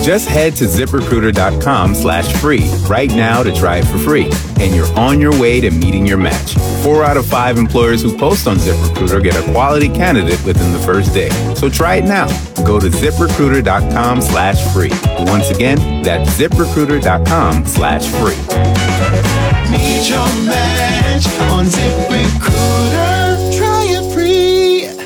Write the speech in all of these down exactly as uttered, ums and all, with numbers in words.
Just head to ZipRecruiter.com slash free right now to try it for free, and you're on your way to meeting your match. Four out of five employers who post on ZipRecruiter get a quality candidate within the first day. So try it now. Go to ZipRecruiter.com slash free. Once again, that's ZipRecruiter.com slash free. Meet your match on ZipRecruiter. Try it free.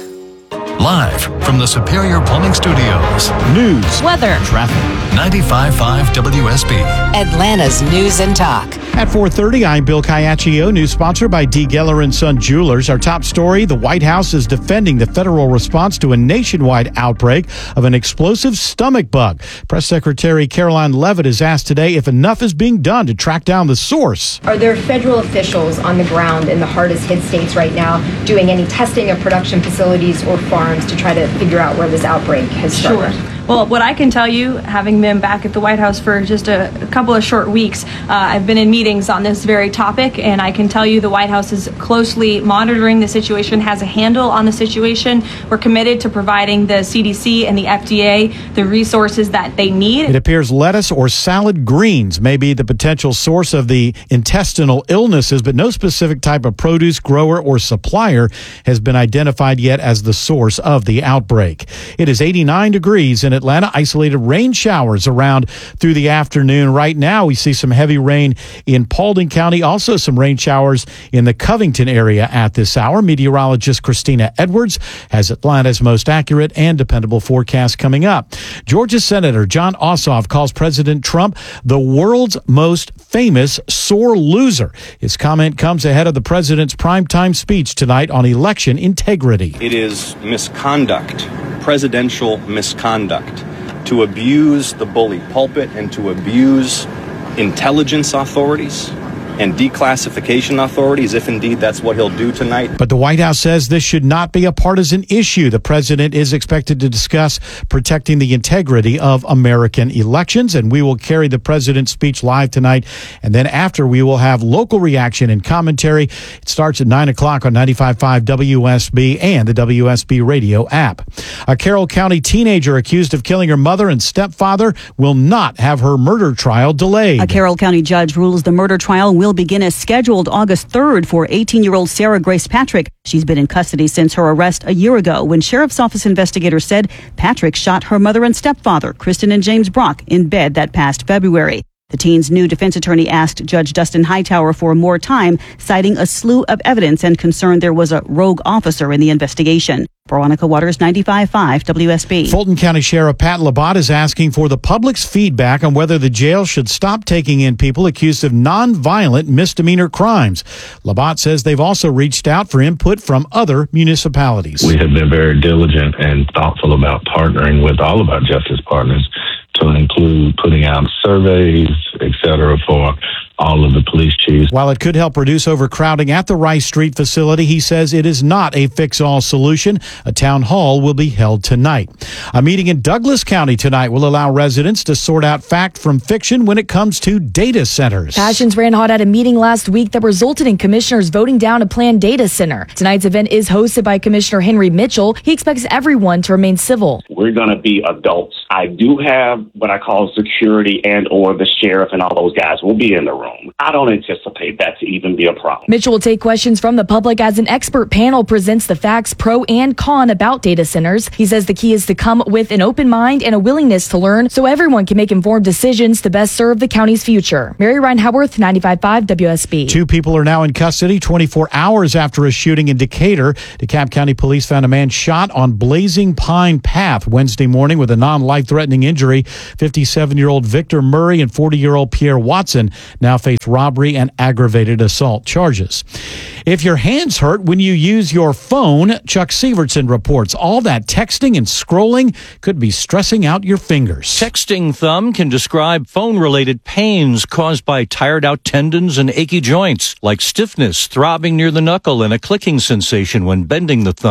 Live from the Superior Plumbing Studios. News, weather, traffic. ninety-five point five W S B. Atlanta's News and Talk. At four thirty, I'm Bill Caiaccio, news sponsored by D. Geller and Son Jewelers. Our top story, the White House is defending the federal response to a nationwide outbreak of an explosive stomach bug. Press Secretary Caroline Leavitt is asked today if enough is being done to track down the source. Are there federal officials on the ground in the hardest hit states right now doing any testing of production facilities or farms to try to figure out where this outbreak has started? Sure. Well, what I can tell you, having been back at the White House for just a, a couple of short weeks, uh, I've been in meetings on this very topic, and I can tell you the White House is closely monitoring the situation, has a handle on the situation. We're committed to providing the C D C and the F D A the resources that they need. It appears lettuce or salad greens may be the potential source of the intestinal illnesses, but no specific type of produce grower or supplier has been identified yet as the source of the outbreak. It is eighty-nine degrees in Atlanta. Isolated rain showers around through the afternoon. Right now, we see some heavy rain in Paulding County. Also, some rain showers in the Covington area at this hour. Meteorologist Christina Edwards has Atlanta's most accurate and dependable forecast coming up. Georgia Senator Jon Ossoff calls President Trump the world's most famous sore loser. His comment comes ahead of the president's primetime speech tonight on election integrity. It is misconduct, presidential misconduct, to abuse the bully pulpit and to abuse intelligence authorities and declassification authorities, if indeed that's what he'll do tonight. But the White House says this should not be a partisan issue. The president is expected to discuss protecting the integrity of American elections, and we will carry the president's speech live tonight. And then after, we will have local reaction and commentary. It starts at nine o'clock on ninety-five point five W S B and the W S B radio app. A Carroll County teenager accused of killing her mother and stepfather will not have her murder trial delayed. A Carroll County judge rules the murder trial will begin as scheduled August third for eighteen-year-old Sarah Grace Patrick. She's been in custody since her arrest a year ago when Sheriff's Office investigators said Patrick shot her mother and stepfather, Kristen and James Brock, in bed that past February. The teen's new defense attorney asked Judge Dustin Hightower for more time, citing a slew of evidence and concern there was a rogue officer in the investigation. Veronica Waters, ninety-five point five W S B. Fulton County Sheriff Pat Labatt is asking for the public's feedback on whether the jail should stop taking in people accused of nonviolent misdemeanor crimes. Labatt says they've also reached out for input from other municipalities. We have been very diligent and thoughtful about partnering with all of our justice partners to include putting out surveys, et cetera, for all of the police chiefs. While it could help reduce overcrowding at the Rice Street facility, he says it is not a fix-all solution. A town hall will be held tonight. A meeting in Douglas County tonight will allow residents to sort out fact from fiction when it comes to data centers. Passions ran hot at a meeting last week that resulted in commissioners voting down a planned data center. Tonight's event is hosted by Commissioner Henry Mitchell. He expects everyone to remain civil. We're going to be adults. I do have what I call security and or the sheriff and all those guys will be in the room. I don't anticipate that to even be a problem. Mitchell will take questions from the public as an expert panel presents the facts pro and con about data centers. He says the key is to come with an open mind and a willingness to learn so everyone can make informed decisions to best serve the county's future. Mary Ryan Howarth, ninety-five point five W S B. Two people are now in custody twenty-four hours after a shooting in Decatur. DeKalb County Police found a man shot on Blazing Pine Path Wednesday morning with a non-life-threatening injury. fifty-seven-year-old Victor Murray and forty-year-old Pierre Watson now face robbery and aggravated assault charges. If your hands hurt when you use your phone, Chuck Sievertson reports all that texting and scrolling could be stressing out your fingers. Texting thumb can describe phone-related pains caused by tired-out tendons and achy joints, like stiffness, throbbing near the knuckle, and a clicking sensation when bending the thumb.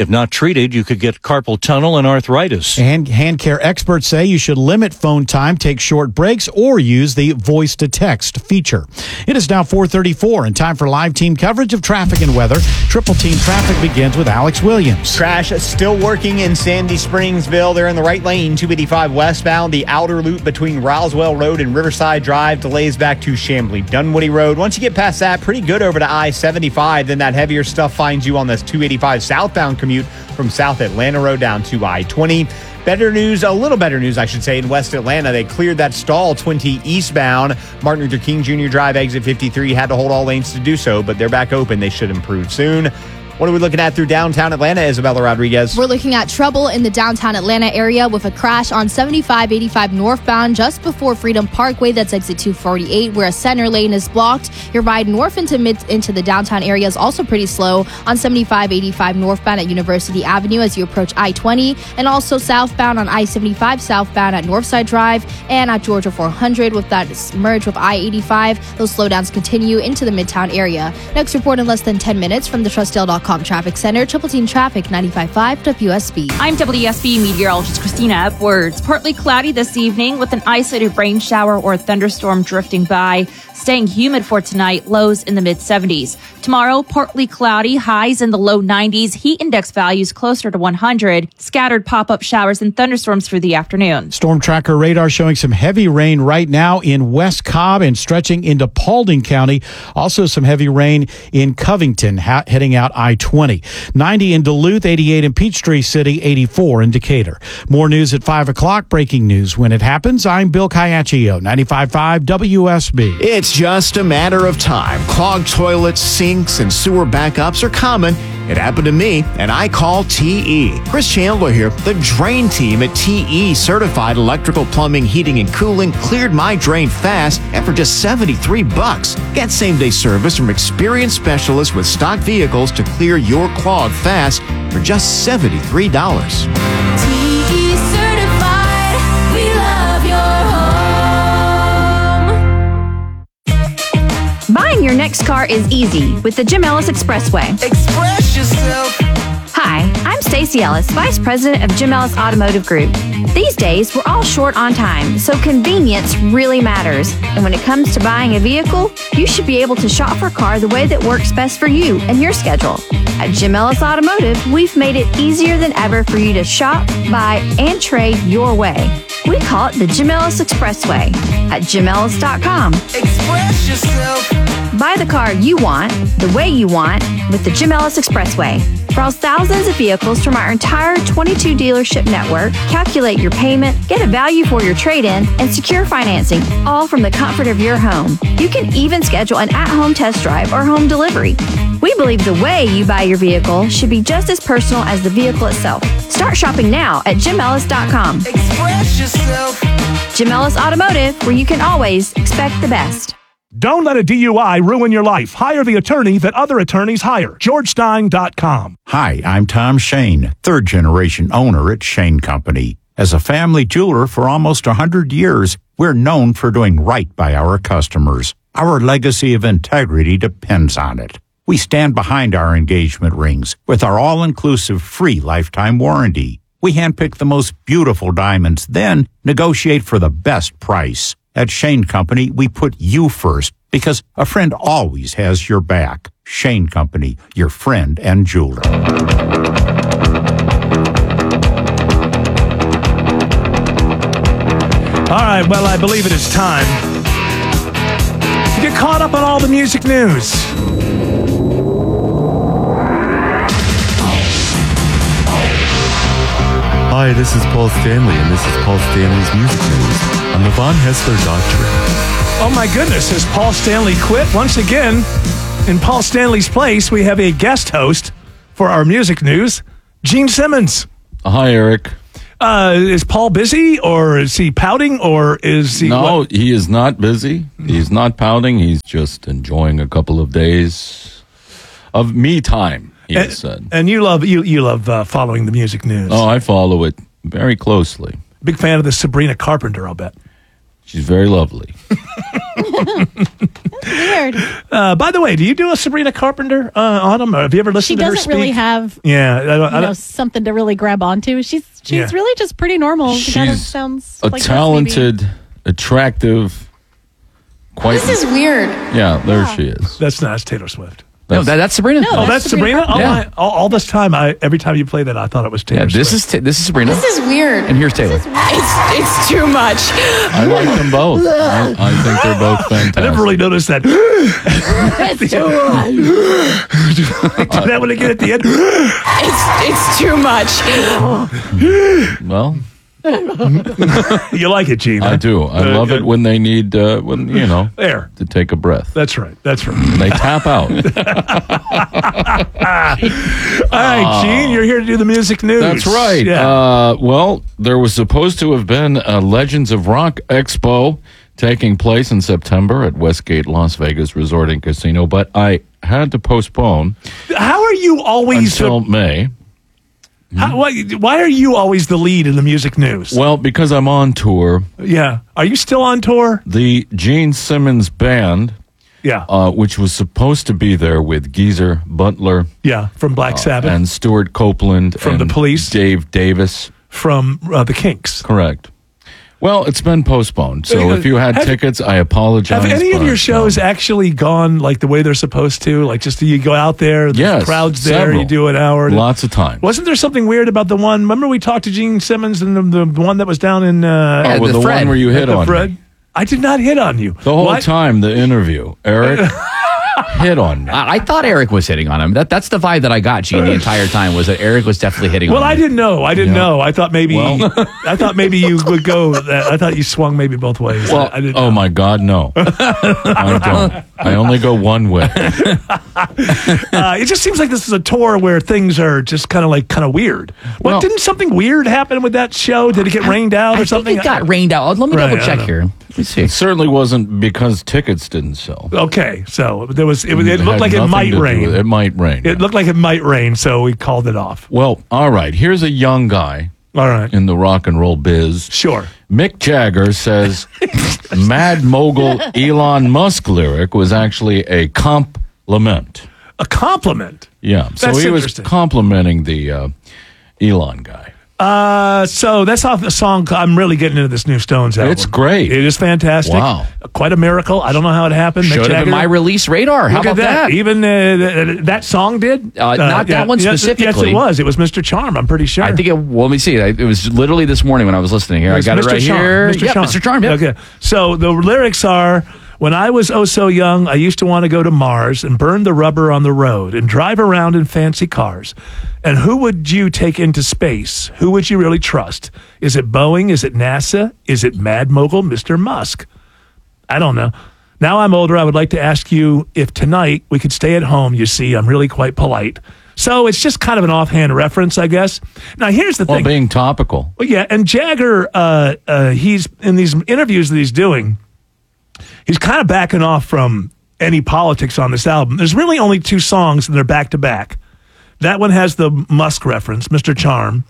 If not treated, you could get carpal tunnel and arthritis. And hand care experts say you should limit phone time, take short breaks, or use the voice-to-text feature. It is now four thirty-four and time for live team coverage of traffic and weather. Triple Team Traffic begins with Alex Williams. Crash still working in Sandy Springsville. They're in the right lane, two eighty-five westbound. The outer loop between Roswell Road and Riverside Drive delays back to Chamblee Dunwoody Road. Once you get past that, pretty good over to I seventy-five. Then that heavier stuff finds you on this two eighty-five southbound commute from South Atlanta Road down to I twenty. Better news, a little better news, I should say, in West Atlanta. They cleared that stall twenty eastbound. Martin Luther King Junior Drive, exit fifty-three, had to hold all lanes to do so, but they're back open. They should improve soon. What are we looking at through downtown Atlanta, Isabella Rodriguez? We're looking at trouble in the downtown Atlanta area with a crash on seventy-five eighty-five northbound just before Freedom Parkway. That's exit two forty-eight, where a center lane is blocked. Your ride north into mid into the downtown area is also pretty slow on seventy-five eighty-five northbound at University Avenue as you approach I twenty, and also southbound on I seventy-five southbound at Northside Drive and at Georgia four hundred. With that merge with I eighty-five, those slowdowns continue into the Midtown area. Next report in less than ten minutes from the Trustdale dot com Traffic Center. Triple Team Traffic, ninety-five point five W S B. I'm W S B meteorologist Christina Edwards. Partly cloudy this evening with an isolated rain shower or thunderstorm drifting by. Staying humid for tonight, lows in the mid seventies. Tomorrow, partly cloudy, highs in the low nineties, heat index values closer to one hundred. Scattered pop-up showers and thunderstorms through the afternoon. Storm Tracker radar showing some heavy rain right now in West Cobb and stretching into Paulding County. Also some heavy rain in Covington, ha- heading out I twenty. ninety in Duluth, eighty-eight in Peachtree City, eighty-four in Decatur. More news at five o'clock. Breaking news when it happens. I'm Bill Caiaccio, ninety-five point five W S B. It's just a matter of time. Clogged toilets, sinks, and sewer backups are common. It happened to me, and I call T E. Chris Chandler here. The drain team at T E Certified Electrical Plumbing, Heating, and Cooling cleared my drain fast and for just seventy-three bucks. Get same-day service from experienced specialists with stock vehicles to clear your clog fast for just seventy-three dollars. Buying your next car is easy with the Jim Ellis Expressway. Express yourself. Hi, I'm Stacey Ellis, Vice President of Jim Ellis Automotive Group. These days, we're all short on time, so convenience really matters. And when it comes to buying a vehicle, you should be able to shop for a car the way that works best for you and your schedule. At Jim Ellis Automotive, we've made it easier than ever for you to shop, buy, and trade your way. We call it the Jim Ellis Expressway at Jim Ellis dot com. Express yourself. Buy the car you want, the way you want, with the Jim Ellis Expressway. Browse thousands of vehicles from our entire twenty-two dealership network, calculate your payment, get a value for your trade-in, and secure financing, all from the comfort of your home. You can even schedule an at-home test drive or home delivery. We believe the way you buy your vehicle should be just as personal as the vehicle itself. Start shopping now at Jim Ellis dot com. Express yourself. Jim Ellis Automotive, where you can always expect the best. Don't let a D U I ruin your life. Hire the attorney that other attorneys hire. George Stein dot com. Hi, I'm Tom Shane, third generation owner at Shane Company. As a family jeweler for almost one hundred years, we're known for doing right by our customers. Our legacy of integrity depends on it. We stand behind our engagement rings with our all-inclusive free lifetime warranty. We handpick the most beautiful diamonds, then negotiate for the best price. At Shane Company, we put you first because a friend always has your back. Shane Company, your friend and jeweler. All right, well, I believe it is time to get caught up on all the music news. Hi, this is Paul Stanley, and this is Paul Stanley's Music News on the Von Hessler Doctrine. Oh my goodness, has Paul Stanley quit? Once again, in Paul Stanley's place, we have a guest host for our music news, Gene Simmons. Hi, Eric. Uh, is Paul busy, or is he pouting, or is he... No, what? He is not busy. He's not pouting. He's just enjoying a couple of days of me time, he and, has said. And you love you you love uh, following the music news. Oh, I follow it very closely. Big fan of the Sabrina Carpenter, I'll bet. She's very lovely. Weird. Uh, by the way, do you do a Sabrina Carpenter uh, Autumn? Or have you ever listened She to her doesn't speak? really have Yeah, I don't, you I know don't, something to really grab onto. She's she's Yeah. really just pretty normal. She kind of She's sounds a like us, talented, attractive, quite. This is weird. Yeah, there she is. That's not. That's Taylor Swift. No, that, that's Sabrina. No, Oh, that's that's Sabrina. Sabrina Oh, Yeah. I, all, all this time, I every time you play that, I thought it was Taylor Yeah, this Swift. is ta- this is Sabrina. This is weird. And here's Taylor. It's it's too much. I like them both. I, I think they're both fantastic. I never really noticed that. It's too much. Do that when they get at the end. It's it's too much. Well, You like it, Gene? I huh? do. I Uh, love good. it when they need, uh, when you know, There. to take a breath. That's right. That's right. And they tap out. All right, Gene, you're here to do the music news. That's right. Yeah. Uh, well, there was supposed to have been a Legends of Rock Expo taking place in September at Westgate Las Vegas Resort and Casino, but I had to postpone How are you always until May. the, how, why, why are you always the lead in the music news? Well, because I'm on tour. Yeah. Are you still on tour? The Gene Simmons Band, Yeah. uh, which was supposed to be there with Geezer Butler Yeah. From Black Sabbath. and Stuart Copeland From The and Police. Dave Davis. from uh, the Kinks. Correct. Well, it's been postponed. So Uh, if you had have- tickets, I apologize. Have any of but, your shows um, actually gone like the way they're supposed to? Like just you go out there, the Yes, crowd's there, several. you do an hour. Lots of times. Wasn't there something weird about the one? Remember we talked to Gene Simmons and the, the one that was down in uh, Oh, well, the one where you hit the on Fred? me. I did not hit on you. The whole What? time, the interview, Eric hit on me. I, I thought Eric was hitting on him. That that's the vibe that I got, Gene, the entire time was that Eric was definitely hitting Well, on I him. didn't know. I didn't Yeah. know. I thought maybe. Well- I thought maybe you would go. I thought you swung maybe both ways. Well, I, I didn't. oh know. my God, no. I don't. I only go one way. Uh, it just seems like this is a tour where things are just kind of like kind of weird. What Well- didn't something weird happen with that show? Did it get rained out or I something? think it got rained out. Let me Right, double I check don't here. Let me see. It certainly wasn't because tickets didn't sell. Okay, so there was. It, was- it had looked like it nothing might to do rain. with- It might rain. It looked like it might rain, so we called it off. Well, all right. Here's a young guy All right, in the rock and roll biz. sure. Mick Jagger says Mad Mogul Elon Musk lyric was actually a compliment. A compliment. Yeah. So That's he was interesting. complimenting the uh, Elon guy. Uh, so that's off the song. I'm really getting into this new Stones album. It's great. It is fantastic. Wow. Quite a miracle. I don't know how it happened. Mick Should have Jagger- been my release radar. How Look about at that. that? Even uh, th- that song did? Uh, not that one yes, specifically. Yes, it was. It was Mister Charm, I'm pretty sure. I think it. Well, let me see. I- It was literally this morning when I was listening here. I It's got Mister it right Charm. here. Mister Yep, Charm. Mister Charm. Yep. Okay. So the lyrics are, when I was oh so young, I used to want to go to Mars and burn the rubber on the road and drive around in fancy cars. And who would you take into space? Who would you really trust? Is it Boeing? Is it NASA? Is it Mad Mogul Mister Musk? I don't know. Now I'm older, I would like to ask you if tonight we could stay at home. You see, I'm really quite polite. So it's just kind of an offhand reference, I guess. Now, here's the Well, thing. being topical. Well, yeah, and Jagger, uh, uh, he's in these interviews that he's doing, he's kind of backing off from any politics on this album. There's really only two songs, and they're back to back. That one has the Musk reference, Mister Charm,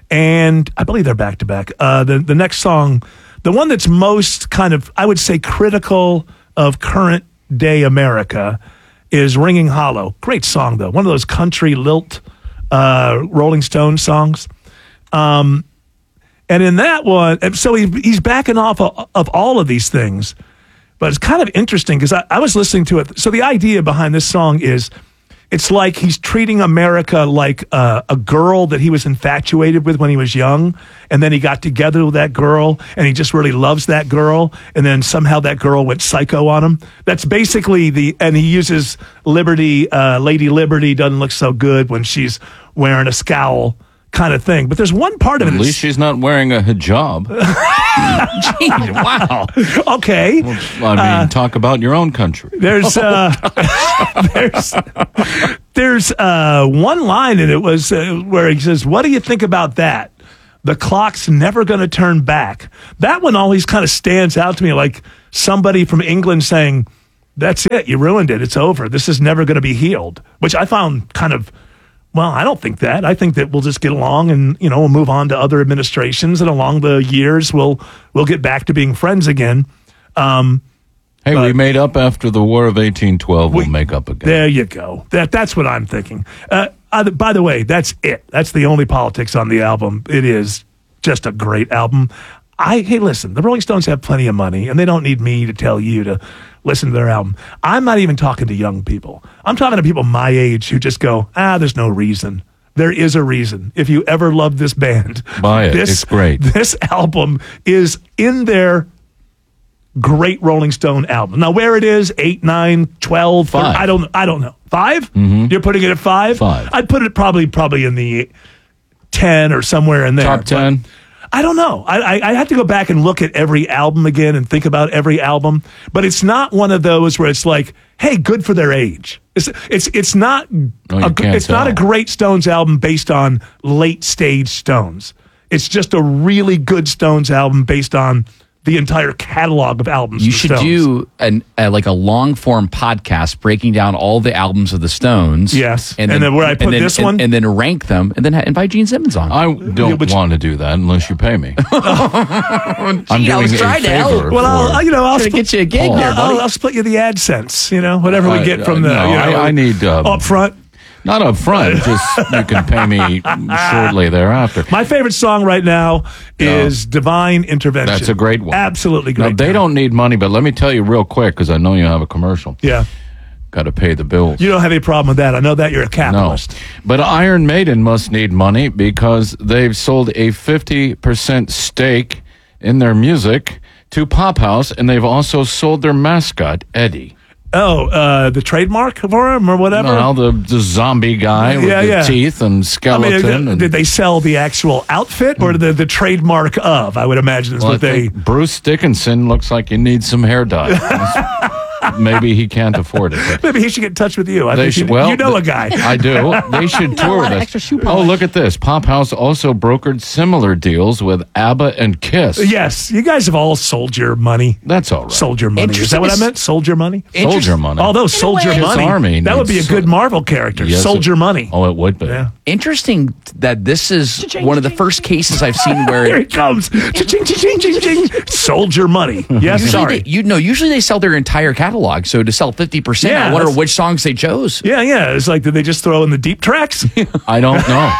and I believe they're back to back. Uh, the the next song, the one that's most kind of, I would say, critical of current day America, is "Ringing Hollow." Great song though, one of those country lilt uh, Rolling Stones songs. Um, and in that one, and so he, he's backing off of, of all of these things. But it's kind of interesting because I, I was listening to it. So the idea behind this song is it's like he's treating America like uh, a girl that he was infatuated with when he was young. And then he got together with that girl and he just really loves that girl. And then somehow that girl went psycho on him. That's basically the, and he uses Liberty, uh, Lady Liberty doesn't look so good when she's wearing a scowl kind of thing. But there's one part of At it. least she's not wearing a hijab. Jeez, wow. Okay. Well, I mean, Uh, talk about your own country. There's uh, there's there's uh, one line and it was uh, where he says, "What do you think about that? The clock's never going to turn back." That one always kind of stands out to me, like somebody from England saying, "That's it, you ruined it. It's over. This is never going to be healed." Which I found kind of. Well, I don't think that. I think that we'll just get along and, you know, we'll move on to other administrations and along the years we'll we'll get back to being friends again. Um, Hey, But- we made up after the War of eighteen twelve. We'll make up again. There you go. That that's what I'm thinking. Uh, uh, by the way, that's it. That's the only politics on the album. It is just a great album. I hey, listen, the Rolling Stones have plenty of money, and they don't need me to tell you to listen to their album. I'm not even talking to young people. I'm talking to people my age who just go, ah, there's no reason. There is a reason. If you ever loved this band, Buy it. This, It's great. This album is in their great Rolling Stone album. Now, where it is, eight, nine, twelve, Five. I don't, I don't know. five Mm-hmm. You're putting it at five. Five. I'd put it probably, probably in the ten or somewhere in there. Top ten? But I don't know. I, I I have to go back and look at every album again and think about every album. But it's not one of those where it's like, hey, good for their age. It's it's it's not. Oh, you a, can't it's not a tell. great Stones album based on late stage Stones. It's just a really good Stones album based on the entire catalog of albums. You of the should Stones. do an uh, like a long form podcast breaking down all the albums of the Stones. Yes. And then where I put and then, this and- one? and then rank them, and then ha- invite Gene Simmons on. I don't want to do that unless you pay me. I'm Gee, I was doing a trying to help. favor Well, I'll, for- I'll- you know, I'll Trying to split, get you a gig I'll, there, I'll, buddy. I'll split you the AdSense. You know, whatever we Uh, get from uh, the. no, you know, I, I need um, up front. Not up front, just you can pay me shortly thereafter. My favorite song right now is "Divine Intervention." That's a great one. Absolutely Now, great. they don't need money, but let me tell you real quick, because I know you have a commercial. Yeah. Got to pay the bills. You don't have any problem with that. I know that you're a No. capitalist. But Iron Maiden must need money because they've sold a fifty percent stake in their music to Pop House, and they've also sold their mascot, Eddie. Oh, uh, the trademark for him or whatever. No, the, the zombie guy with Yeah, the yeah. teeth and I mean, skeleton. did, and did they sell the actual outfit or the the trademark of? I would imagine is Well, I what they. think Bruce Dickinson looks like he needs some hair dye. Maybe he can't afford it. Maybe he should get in touch with you. I They think should- you, well, you know the- a guy. I do. They should tour with us. Oh, look at this. Pop House also brokered similar deals with ABBA and Kiss. Yes, you guys have all sold your money. That's all right. Sold your money. Is that what I meant? Sold your money? Soldier money. Although Soldier Kiss Money, Army that would be a needs- good Marvel character. Yes, Soldier it- Money. Oh, it would be. Yeah. Interesting that this is one of the first cases I've seen where Here it comes. Cha-ching, cha-ching, cha-ching. Soldier Money. Yes, usually sorry. They, you know, usually they sell their entire catalog. So to sell fifty percent, Yeah, I wonder that's- which songs they chose. Yeah, yeah. It's like, did they just throw in the deep tracks? I don't know.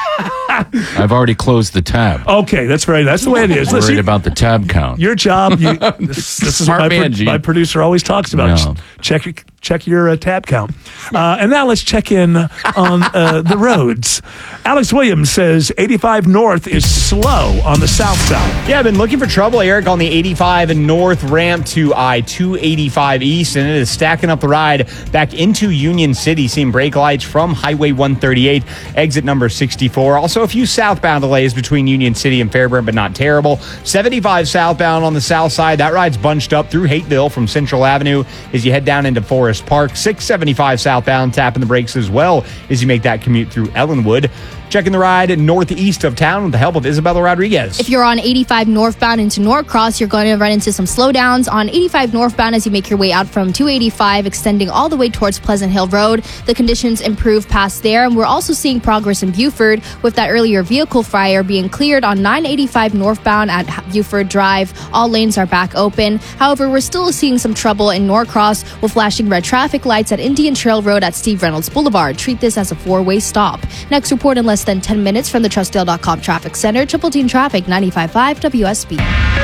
I've already closed the tab. Okay, that's very. That's the way it is. I'm Listen, worried about the tab count. your job. You, this, this is Smart what my, man, pro- Gene. my producer always talks about. No. Just check your- check your uh, tab count. Uh, and now let's check in on uh, the roads. Alex Williams says eighty-five North is slow on the south side. Yeah, I've been looking for trouble, Eric, on the eighty-five and north ramp to I two eighty-five east, and it is stacking up the ride back into Union City, seeing brake lights from Highway one thirty-eight, exit number sixty-four. Also, a few southbound delays between Union City and Fairburn, but not terrible. seventy-five southbound on the south side. That ride's bunched up through Hateville from Central Avenue as you head down into Forest Park. six seventy-five southbound, tapping the brakes as well as you make that commute through Ellenwood. Checking the ride northeast of town with the help of Isabella Rodriguez. If you're on eighty-five northbound into Norcross, you're going to run into some slowdowns on eighty-five northbound as you make your way out from two eighty-five, extending all the way towards Pleasant Hill Road. The conditions improve past there, and we're also seeing progress in Buford with that earlier vehicle fire being cleared on nine eighty-five northbound at Buford Drive. All lanes are back open. However, we're still seeing some trouble in Norcross with flashing red traffic lights at Indian Trail Road at Steve Reynolds Boulevard. Treat this as a four-way stop. Next report in less than ten minutes from the Trustdale dot com Traffic Center. Triple Team Traffic, ninety-five point five W S B.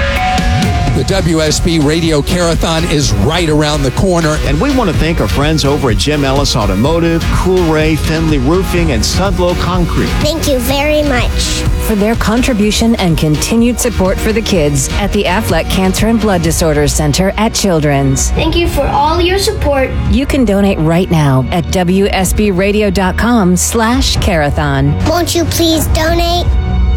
The W S B Radio Carathon is right around the corner. And we want to thank our friends over at Jim Ellis Automotive, Coolray, Finley Roofing, and Sudlow Concrete. Thank you very much for their contribution and continued support for the kids at the Aflac Cancer and Blood Disorders Center at Children's. Thank you for all your support. You can donate right now at W S B radio dot com slash Carathon. Won't you please donate?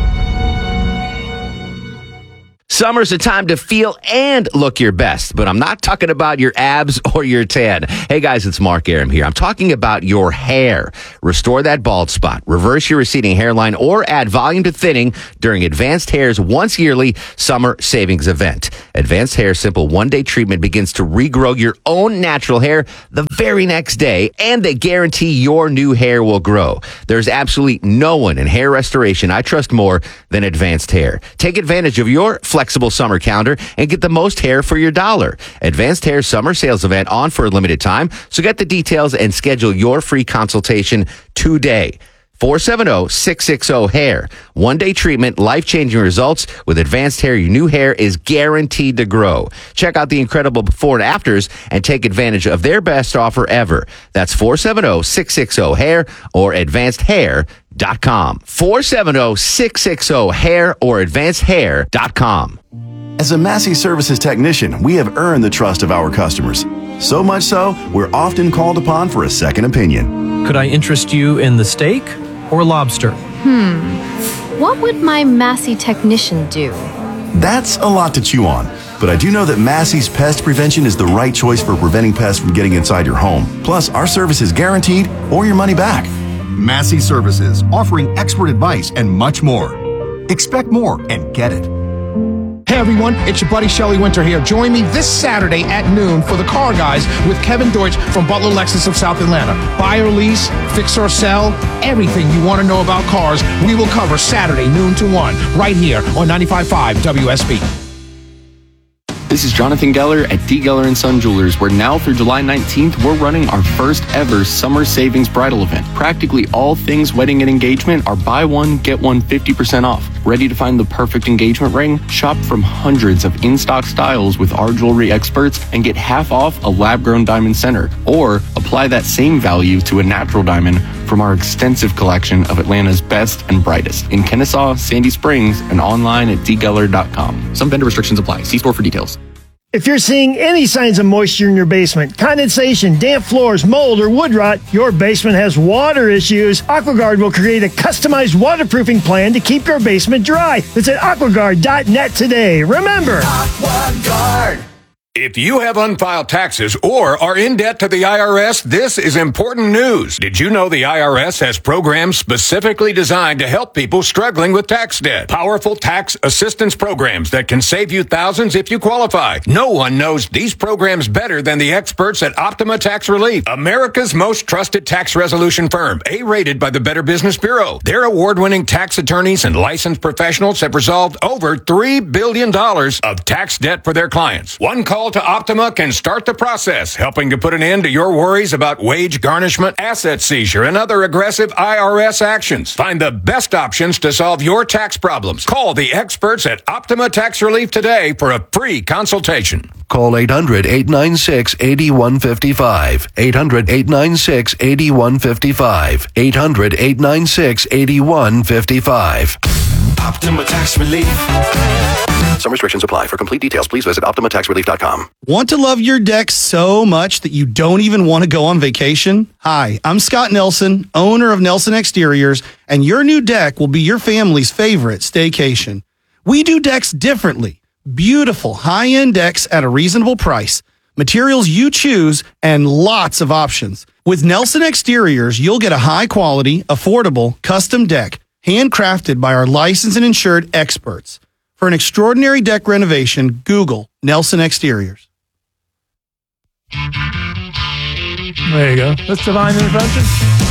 Summer's a time to feel and look your best, but I'm not talking about your abs or your tan. Hey guys, it's Mark Aram here. I'm talking about your hair. Restore that bald spot, reverse your receding hairline, or add volume to thinning during Advanced Hair's once yearly summer savings event. Advanced Hair Simple one-day treatment begins to regrow your own natural hair the very next day, and they guarantee your new hair will grow. There's absolutely no one in hair restoration I trust more than Advanced Hair. Take advantage of your flexibility flexible summer calendar and get the most hair for your dollar. Advanced Hair Summer Sales Event on for a limited time. So get the details and schedule your free consultation today. four seven zero, six six zero, hair. One-day treatment, life-changing results. With Advanced Hair, your new hair is guaranteed to grow. Check out the incredible before and afters and take advantage of their best offer ever. That's four seven zero, six six zero, hair or advanced hair dot com. four seven zero, six six zero, hair or advanced hair dot com. As a Massey Services technician, we have earned the trust of our customers. So much so, we're often called upon for a second opinion. Could I interest you in the steak or lobster? Hmm. What would my Massey technician do? That's a lot to chew on. But I do know that Massey's Pest Prevention is the right choice for preventing pests from getting inside your home. Plus, our service is guaranteed or your money back. Massey Services, offering expert advice and much more. Expect more and get it. Hey everyone, it's your buddy Shelly Winter here. Join me this Saturday at noon for the Car Guys with Kevin Deutsch from Butler Lexus of South Atlanta. Buy or lease, fix or sell, everything you want to know about cars, we will cover Saturday noon to one, right here on ninety-five point five W S B. This is Jonathan Geller at D. Geller and Son Jewelers, where now through July nineteenth, we're running our first ever summer savings bridal event. Practically all things wedding and engagement are buy one, get one fifty percent off. Ready to find the perfect engagement ring? Shop from hundreds of in-stock styles with our jewelry experts and get half off a lab-grown diamond center. Or apply that same value to a natural diamond from our extensive collection of Atlanta's best and brightest in Kennesaw, Sandy Springs, and online at d geller dot com. Some vendor restrictions apply. See store for details. If you're seeing any signs of moisture in your basement, condensation, damp floors, mold, or wood rot, your basement has water issues, AquaGuard will create a customized waterproofing plan to keep your basement dry. Visit aqua guard dot net today. Remember, AquaGuard. If you have unfiled taxes or are in debt to the I R S, this is important news. Did you know the I R S has programs specifically designed to help people struggling with tax debt? Powerful tax assistance programs that can save you thousands if you qualify. No one knows these programs better than the experts at Optima Tax Relief, America's most trusted tax resolution firm, A-rated by the Better Business Bureau. Their award-winning tax attorneys and licensed professionals have resolved over three billion dollars of tax debt for their clients. One call to Optima can start the process, helping to put an end to your worries about wage garnishment, asset seizure, and other aggressive I R S actions. Find the best options to solve your tax problems. Call the experts at Optima Tax Relief today for a free consultation. Call eight hundred, eight nine six, eight one five five. eight hundred, eight nine six, eight one five five. eight hundred, eight nine six, eight one five five. Optima Tax Relief. Some restrictions apply. For complete details, please visit optima tax relief dot com. Want to love your deck so much that you don't even want to go on vacation? Hi, I'm Scott Nelson, owner of Nelson Exteriors, and your new deck will be your family's favorite staycation. We do decks differently. Beautiful, high-end decks at a reasonable price. Materials you choose, and lots of options. With Nelson Exteriors, you'll get a high-quality, affordable, custom deck, handcrafted by our licensed and insured experts. For an extraordinary deck renovation, Google Nelson Exteriors. There you go. That's divine intervention.